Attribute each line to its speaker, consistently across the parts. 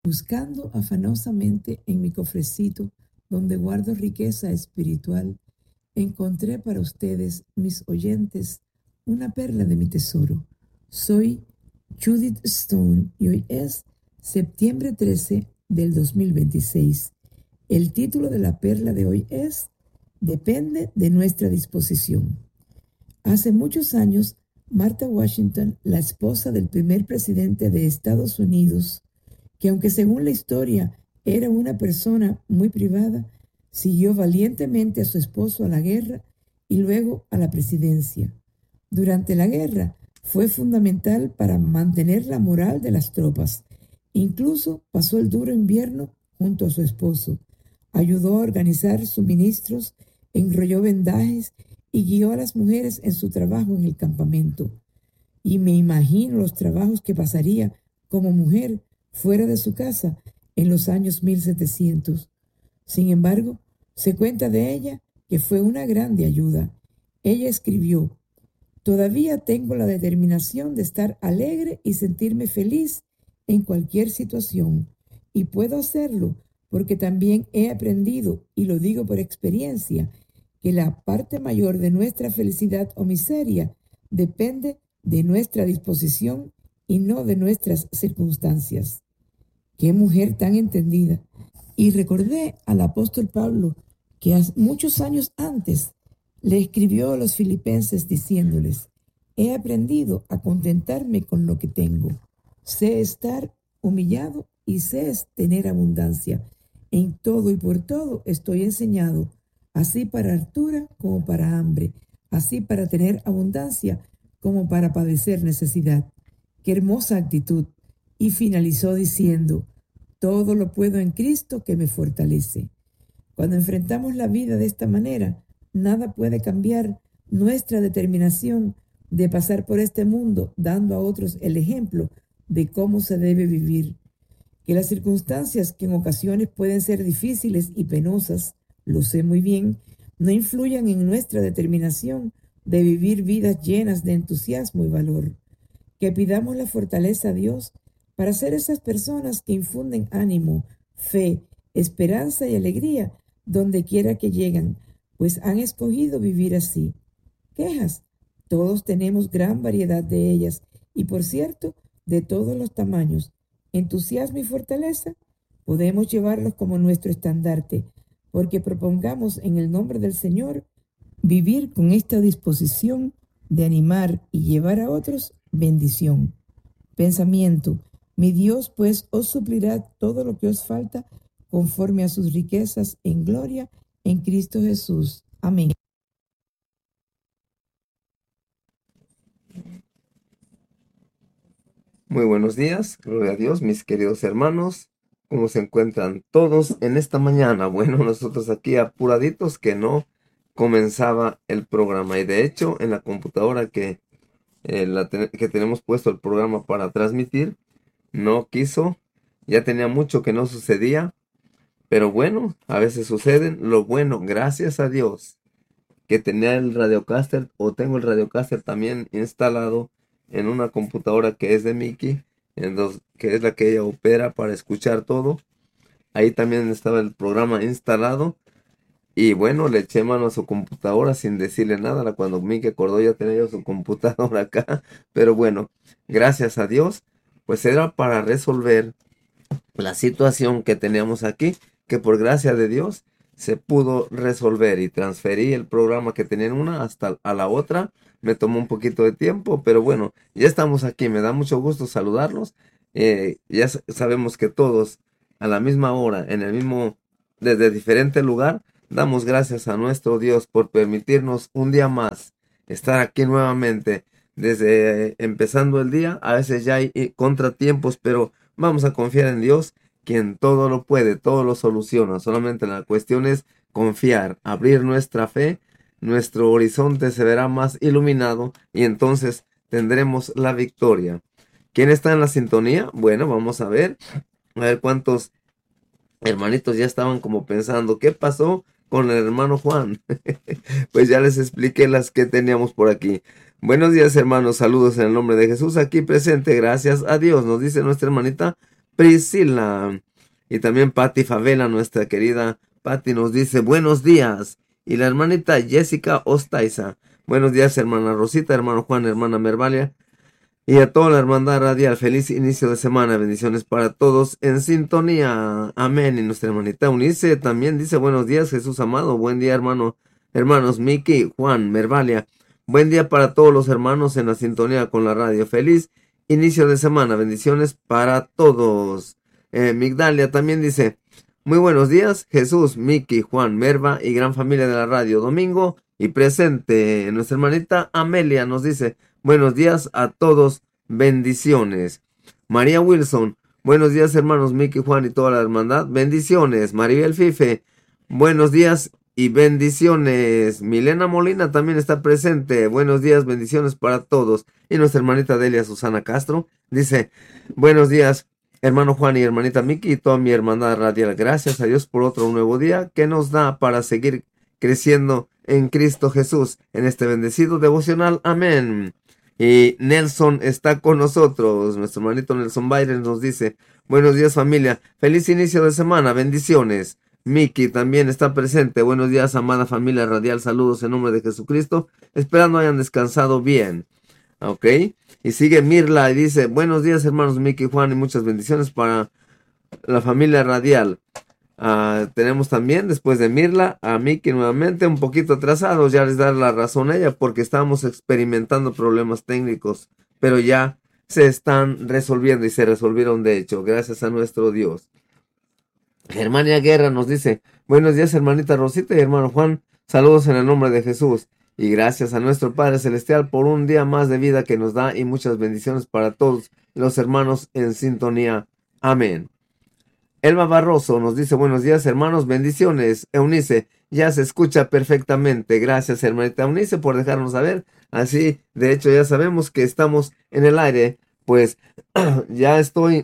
Speaker 1: Buscando afanosamente en mi cofrecito, donde guardo riqueza espiritual, encontré para ustedes, mis oyentes, una perla de mi tesoro. Soy Judith Stone y hoy es septiembre 13 del 2026. El título de la perla de hoy es Depende de nuestra disposición. Hace muchos años, Martha Washington, la esposa del primer presidente de Estados Unidos, que aunque según la historia era una persona muy privada, siguió valientemente a su esposo a la guerra y luego a la presidencia. Durante la guerra fue fundamental para mantener la moral de las tropas. Incluso pasó el duro invierno junto a su esposo. Ayudó a organizar suministros, enrolló vendajes y guió a las mujeres en su trabajo en el campamento. Y me imagino los trabajos que pasaría como mujer fuera de su casa en los años 1700. Sin embargo, se cuenta de ella que fue una grande ayuda. Ella escribió: todavía tengo la determinación de estar alegre y sentirme feliz en cualquier situación. Y puedo hacerlo porque también he aprendido, y lo digo por experiencia, que la parte mayor de nuestra felicidad o miseria depende de nuestra disposición y no de nuestras circunstancias. Qué mujer tan entendida. Y recordé al apóstol Pablo que muchos años antes le escribió a los filipenses diciéndoles: he aprendido a contentarme con lo que tengo. Sé estar humillado y sé tener abundancia. En todo y por todo estoy enseñado, así para hartura como para hambre, así para tener abundancia como para padecer necesidad. Qué hermosa actitud. Y finalizó diciendo: todo lo puedo en Cristo que me fortalece. Cuando enfrentamos la vida de esta manera, nada puede cambiar nuestra determinación de pasar por este mundo dando a otros el ejemplo de cómo se debe vivir. Que las circunstancias, que en ocasiones pueden ser difíciles y penosas, lo sé muy bien, no influyan en nuestra determinación de vivir vidas llenas de entusiasmo y valor. Que pidamos la fortaleza a Dios para ser esas personas que infunden ánimo, fe, esperanza y alegría donde quiera que llegan, pues han escogido vivir así. Quejas, todos tenemos gran variedad de ellas y, por cierto, de todos los tamaños. Entusiasmo y fortaleza podemos llevarlos como nuestro estandarte, porque propongamos en el nombre del Señor vivir con esta disposición de animar y llevar a otros bendición. Pensamiento: mi Dios pues os suplirá todo lo que os falta conforme a sus riquezas en gloria en Cristo Jesús. Amén.
Speaker 2: Muy buenos días, gloria a Dios, mis queridos hermanos. ¿Cómo se encuentran todos en esta mañana? Bueno, nosotros aquí apuraditos que no comenzaba el programa. Y de hecho, en la computadora que tenemos puesto el programa para transmitir, no quiso. Ya tenía mucho que no sucedía. Pero bueno, a veces suceden. Lo bueno, gracias a Dios, que tenía el Radiocaster, o tengo el Radiocaster también instalado en una computadora que es de Mickey, que es la que ella opera para escuchar todo. Ahí también estaba el programa instalado. Y bueno, le eché mano a su computadora sin decirle nada. Cuando Mickey acordó, ya tenía yo su computadora acá. Pero bueno, gracias a Dios, pues era para resolver la situación que teníamos aquí, que por gracia de Dios se pudo resolver, y transferí el programa que tenía en una hasta a la otra. Me tomó un poquito de tiempo, pero bueno, ya estamos aquí. Me da mucho gusto saludarlos. Ya sabemos que todos a la misma hora, desde diferente lugar, damos gracias a nuestro Dios por permitirnos un día más estar aquí nuevamente. Desde empezando el día, a veces ya hay contratiempos, pero vamos a confiar en Dios, quien todo lo puede, todo lo soluciona. Solamente la cuestión es confiar, abrir nuestra fe. Nuestro horizonte se verá más iluminado y entonces tendremos la victoria. ¿Quién está en la sintonía? Bueno, vamos a ver cuántos hermanitos ya estaban como pensando, ¿qué pasó con el hermano Juan? Pues ya les expliqué las que teníamos por aquí. Buenos días, hermanos, saludos en el nombre de Jesús aquí presente, gracias a Dios, nos dice nuestra hermanita Priscila. Y también Patti Favela, nuestra querida Patti, nos dice buenos días. Y la hermanita Jessica Ostaiza. Buenos días, hermana Rosita, hermano Juan, hermana Mervalia. Y a toda la hermandad radial, feliz inicio de semana, bendiciones para todos en sintonía, amén. Y nuestra hermanita Unice también dice buenos días, Jesús amado, buen día hermanos Miki, Juan, Mervalia, buen día para todos los hermanos en la sintonía con la radio, feliz inicio de semana, bendiciones para todos. Migdalia también dice, muy buenos días, Jesús, Miki, Juan, Merva y gran familia de la radio, domingo y presente. Nuestra hermanita Amelia nos dice, buenos días a todos, bendiciones. María Wilson, buenos días hermanos Miki, Juan y toda la hermandad, bendiciones. Maribel Fife, buenos días y bendiciones. Milena Molina también está presente, buenos días, bendiciones para todos. Y nuestra hermanita Delia Susana Castro dice, buenos días hermano Juan y hermanita Miki y toda mi hermandad radial, gracias a Dios por otro nuevo día que nos da para seguir creciendo en Cristo Jesús en este bendecido devocional, amén. Y Nelson está con nosotros, nuestro hermanito Nelson Byron nos dice, buenos días familia, feliz inicio de semana, bendiciones. Miki también está presente, buenos días amada familia radial, saludos en nombre de Jesucristo, esperando hayan descansado bien. Ok, y sigue Mirla y dice, buenos días hermanos Miki y Juan y muchas bendiciones para la familia radial. Tenemos también, después de Mirla, a Miki nuevamente, un poquito atrasados, ya les daré la razón a ella, porque estamos experimentando problemas técnicos, pero ya se están resolviendo y se resolvieron de hecho, gracias a nuestro Dios. Germania Guerra nos dice, buenos días hermanita Rosita y hermano Juan, saludos en el nombre de Jesús, y gracias a nuestro Padre Celestial por un día más de vida que nos da y muchas bendiciones para todos los hermanos en sintonía, amén. Elba Barroso nos dice, buenos días hermanos, bendiciones. Eunice, ya se escucha perfectamente. Gracias hermanita Eunice por dejarnos saber. Así, de hecho, ya sabemos que estamos en el aire. Pues ya estoy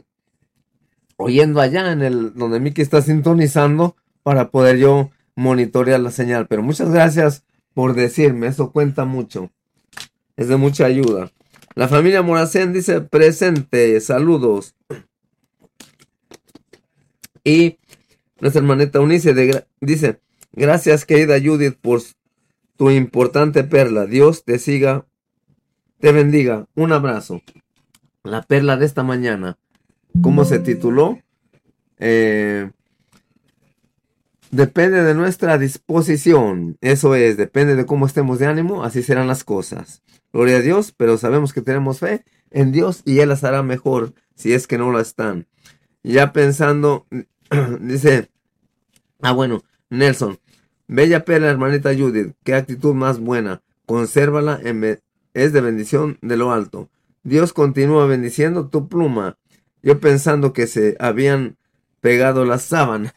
Speaker 2: oyendo allá en el donde Miki está sintonizando para poder yo monitorear la señal. Pero muchas gracias por decirme, eso cuenta mucho. Es de mucha ayuda. La familia Moracén dice, presente, saludos. Y nuestra hermanita Unice dice, gracias querida Judith por tu importante perla. Dios te bendiga. Un abrazo. La perla de esta mañana, ¿cómo se tituló? Depende de nuestra disposición. Eso es, depende de cómo estemos de ánimo, así serán las cosas. Gloria a Dios, pero sabemos que tenemos fe en Dios y Él las hará mejor si es que no la están. Ya pensando... Dice, bueno, Nelson, bella perla hermanita Judith, qué actitud más buena, consérvala, es de bendición de lo alto. Dios continúa bendiciendo tu pluma. Yo pensando que se habían pegado las sábanas.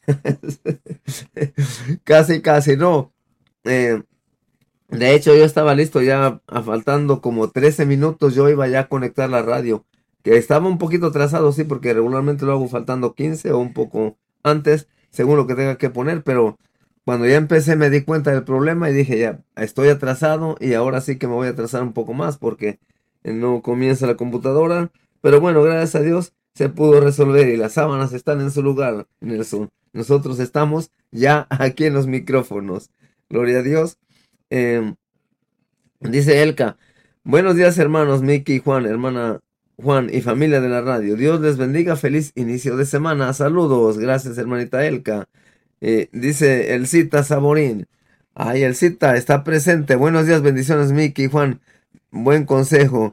Speaker 2: Casi, no. De hecho, yo estaba listo ya, faltando como 13 minutos, yo iba ya a conectar la radio. Que estaba un poquito atrasado, sí, porque regularmente lo hago faltando 15 o un poco antes, según lo que tenga que poner, pero cuando ya empecé me di cuenta del problema y dije, ya, estoy atrasado y ahora sí que me voy a atrasar un poco más porque no comienza la computadora, pero bueno, gracias a Dios se pudo resolver y las sábanas están en su lugar, Nelson. Nosotros estamos ya aquí en los micrófonos. Gloria a Dios. Dice Elka, buenos días hermanos Miki y Juan, hermana Juan y familia de la radio. Dios les bendiga, feliz inicio de semana. Saludos, gracias hermanita Elka. Dice Elcita Saborín. Ay, Elcita está presente. Buenos días, bendiciones Miki y Juan. Buen consejo.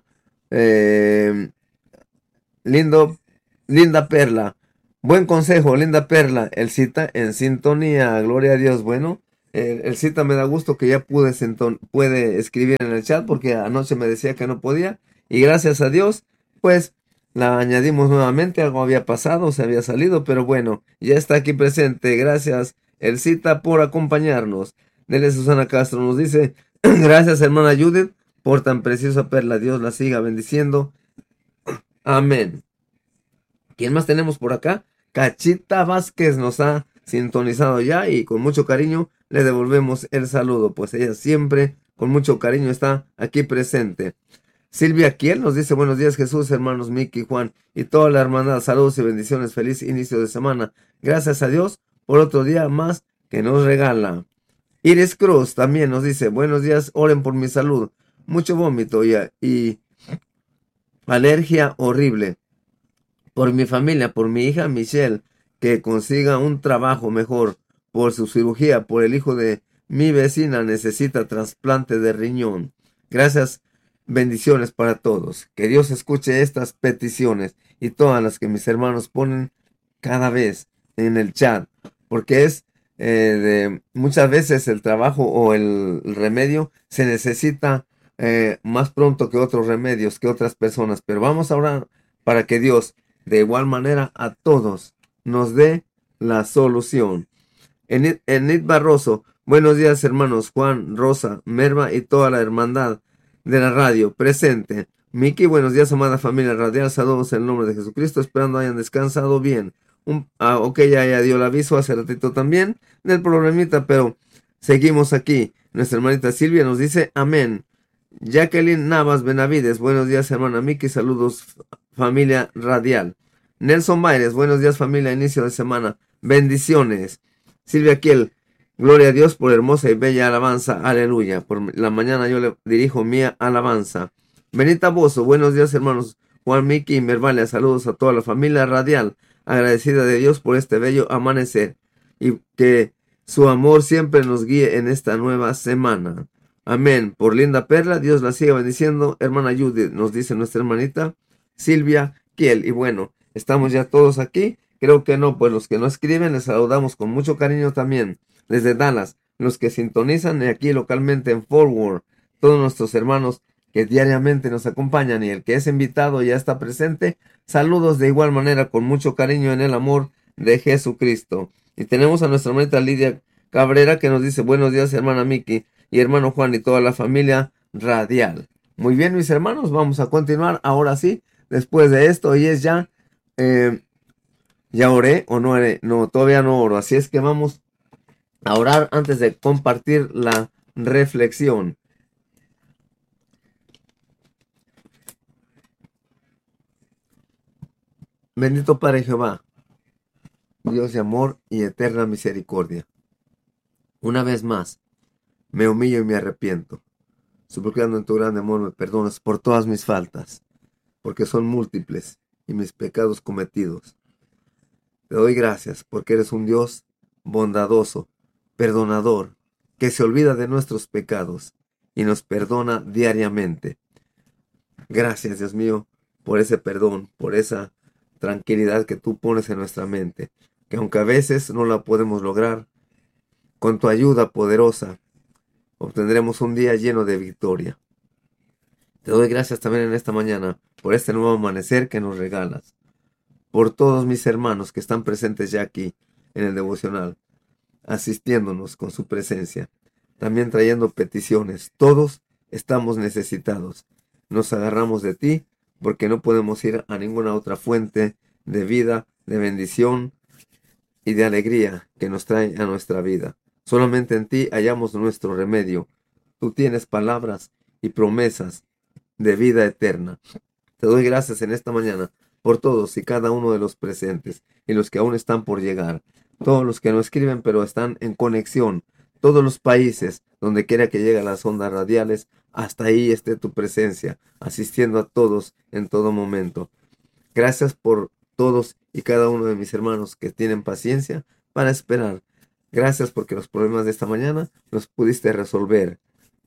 Speaker 2: Linda perla. Buen consejo, linda perla. Elcita en sintonía. Gloria a Dios. Bueno, Elcita me da gusto que ya puede escribir en el chat porque anoche me decía que no podía. Y gracias a Dios, pues la añadimos nuevamente, algo había pasado, se había salido, pero bueno, ya está aquí presente. Gracias, Elcita, por acompañarnos. Dele Susana Castro nos dice, gracias hermana Judith por tan preciosa perla. Dios la siga bendiciendo. Amén. ¿Quién más tenemos por acá? Cachita Vázquez nos ha sintonizado ya y con mucho cariño le devolvemos el saludo, pues ella siempre con mucho cariño está aquí presente. Silvia Kiel nos dice, buenos días Jesús, hermanos Miki, Juan y toda la hermandad. Saludos y bendiciones. Feliz inicio de semana. Gracias a Dios por otro día más que nos regala. Iris Cruz también nos dice, buenos días, oren por mi salud. Mucho vómito y alergia horrible. Por mi familia, por mi hija Michelle, que consiga un trabajo mejor. Por su cirugía, por el hijo de mi vecina, necesita trasplante de riñón. Gracias, bendiciones para todos. Que Dios escuche estas peticiones y todas las que mis hermanos ponen cada vez en el chat, porque es muchas veces el trabajo o el remedio se necesita más pronto que otros remedios, que otras personas, pero vamos a orar para que Dios de igual manera a todos nos dé la solución. Enid Barroso, buenos días hermanos Juan, Rosa, Merva y toda la hermandad de la radio presente. Miki, buenos días amada familia radial, saludos en el nombre de Jesucristo, esperando hayan descansado bien. Ok, ya dio el aviso hace ratito también del problemita, pero seguimos aquí. Nuestra hermanita Silvia nos dice amén. Jacqueline Navas Benavides, buenos días hermana Miki, saludos familia radial. Nelson Mayres, buenos días familia, inicio de semana, bendiciones. Silvia Kiel, gloria a Dios por hermosa y bella alabanza, aleluya. Por la mañana yo le dirijo mi alabanza. Benita Bozo, buenos días hermanos Juan, Miki y Mervalia, saludos a toda la familia radial, agradecida de Dios por este bello amanecer y que su amor siempre nos guíe en esta nueva semana. Amén. Por Linda Perla, Dios la siga bendiciendo. Hermana Judith, nos dice nuestra hermanita Silvia Kiel. Y bueno, estamos ya todos aquí. Creo que no, pues los que no escriben les saludamos con mucho cariño también. Desde Dallas, los que sintonizan aquí localmente en Fort Worth, todos nuestros hermanos que diariamente nos acompañan y el que es invitado ya está presente. Saludos de igual manera con mucho cariño en el amor de Jesucristo. Y tenemos a nuestra hermanita Lidia Cabrera que nos dice buenos días hermana Miki y hermano Juan y toda la familia radial. Muy bien mis hermanos, vamos a continuar ahora sí, después de esto y es ya, ya oré o no oré, no, todavía no oro, así es que vamos a orar antes de compartir la reflexión. Bendito Padre Jehová, Dios de amor y eterna misericordia. Una vez más, me humillo y me arrepiento, suplicando en tu grande amor me perdones por todas mis faltas, porque son múltiples y mis pecados cometidos. Te doy gracias porque eres un Dios bondadoso, perdonador, que se olvida de nuestros pecados y nos perdona diariamente. Gracias, Dios mío, por ese perdón, por esa tranquilidad que tú pones en nuestra mente, que aunque a veces no la podemos lograr, con tu ayuda poderosa obtendremos un día lleno de victoria. Te doy gracias también en esta mañana por este nuevo amanecer que nos regalas, por todos mis hermanos que están presentes ya aquí en el devocional, asistiéndonos con su presencia, también trayendo peticiones. Todos estamos necesitados. Nos agarramos de ti porque no podemos ir a ninguna otra fuente de vida, de bendición y de alegría que nos trae a nuestra vida. Solamente en ti hallamos nuestro remedio. Tú tienes palabras y promesas de vida eterna. Te doy gracias en esta mañana por todos y cada uno de los presentes y los que aún están por llegar. Todos los que no escriben pero están en conexión. Todos los países donde quiera que lleguen las ondas radiales, hasta ahí esté tu presencia, asistiendo a todos en todo momento. Gracias por todos y cada uno de mis hermanos que tienen paciencia para esperar. Gracias porque los problemas de esta mañana los pudiste resolver.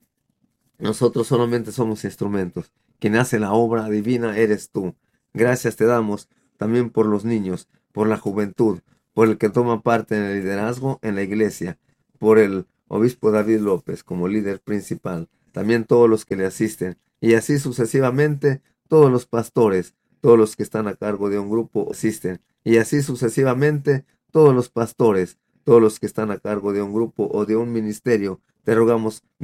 Speaker 2: Nosotros solamente somos instrumentos. Quien hace la obra divina eres tú. Gracias te damos también por los niños, por la juventud, por el que toma parte en el liderazgo en la iglesia, por el obispo David López como líder principal, también todos los que le asisten, y así sucesivamente todos los pastores, todos los que están a cargo de un grupo asisten, y así sucesivamente todos los pastores, todos los que están a cargo de un grupo o de un ministerio. Te rogamos